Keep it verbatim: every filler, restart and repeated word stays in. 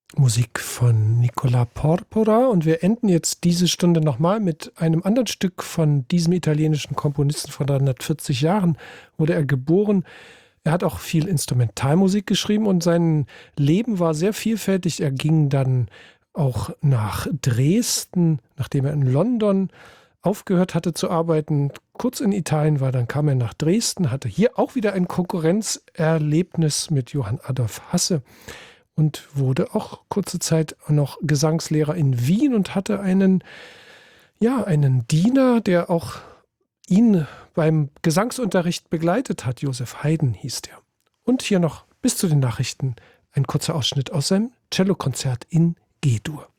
Musik von Nicola Porpora, und wir enden jetzt diese Stunde nochmal mit einem anderen Stück von diesem italienischen Komponisten. Vor dreihundertvierzig Jahren wurde er geboren. Er hat auch viel Instrumentalmusik geschrieben und sein Leben war sehr vielfältig. Er ging dann auch nach Dresden, nachdem er in London aufgehört hatte zu arbeiten, kurz in Italien war, dann kam er nach Dresden, hatte hier auch wieder ein Konkurrenzerlebnis mit Johann Adolf Hasse und wurde auch kurze Zeit noch Gesangslehrer in Wien und hatte einen, ja, einen Diener, der auch ihn beim Gesangsunterricht begleitet hat. Josef Haydn hieß der. Und hier noch bis zu den Nachrichten ein kurzer Ausschnitt aus seinem Cellokonzert in G-Dur.